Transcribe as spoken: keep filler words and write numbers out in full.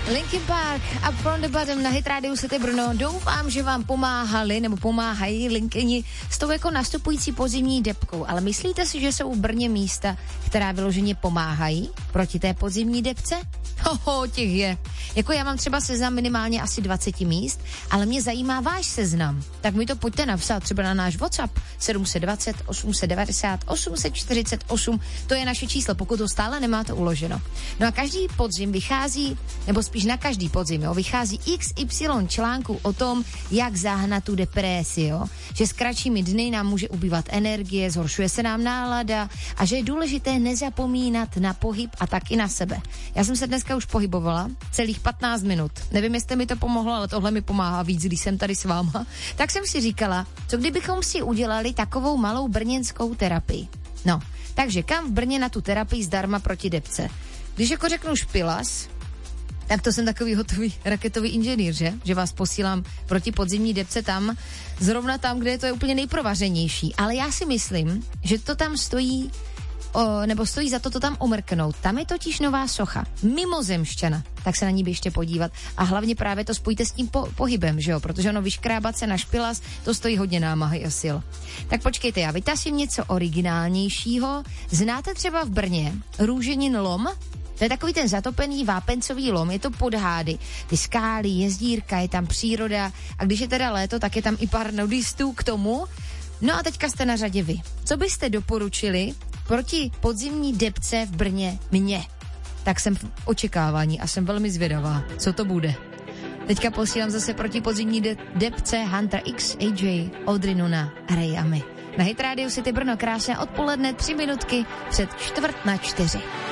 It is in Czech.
Linkin Park, Up From The Bottom na Hit Radio City Brno. Doufám, že vám pomáhali nebo pomáhají Linkini s tou jako nastupující podzimní depkou. Ale myslíte si, že jsou v Brně místa, která vyloženě pomáhají proti té podzimní depce? Hoho, těch je. Jako já mám třeba seznam minimálně asi dvacet míst, ale mě zajímá váš seznam. Tak mi to pojďte napsat třeba na náš WhatsApp sedm set dvacet, osm set devadesát, osm set čtyřicet osm. To je naše číslo, pokud to stále nemáte uloženo. No a každý podzim vychází, nebo spíš na každý podzim, jo, vychází iks ypsilon článků o tom, jak zahnat tu depresi, jo. Že s kratšími dny nám může ubývat energie, zhoršuje se nám nálada a že je důležité nezapomínat na pohyb a taky na sebe. Já jsem se dneska už pohybovala celých patnáct minut. Nevím, jestli mi to pomohlo, ale tohle mi pomáhá víc, když jsem tady s váma. Tak jsem si říkala, co kdybychom si udělali takovou malou brněnskou terapii. No, takže kam v Brně na tu terapii zdarma proti depce? Když jako řeknu Špilas, tak to jsem takový hotový raketový inženýr, že? Že vás posílám proti podzimní depce tam, zrovna tam, kde je to je úplně nejprovařenější. Ale já si myslím, že to tam stojí, o, nebo stojí za to to tam omrknout. Tam je totiž nová socha, mimozemšťana, tak se na ní běžte podívat. A hlavně právě to spojíte s tím po, pohybem, že jo? Protože ono vyškrábat se na Špilas, to stojí hodně námahy a sil. Tak počkejte, já vytasím něco originálnějšího. Znáte třeba v Brně Růženin lom? To je takový ten zatopený vápencový lom, je to pod hády, ty skály, jezdírka, je tam příroda a když je teda léto, tak je tam i pár nudistů k tomu. No a teďka jste na řadě vy. Co byste doporučili proti podzimní depce v Brně mně? Tak jsem v očekávání a jsem velmi zvědavá, co to bude. Teďka posílám zase proti podzimní de- depce Hunter X, A J, Audrey Nuna a Ray Amy. Na Hit Radio City Brno krásné odpoledne, tři minutky před čtvrt na čtyři.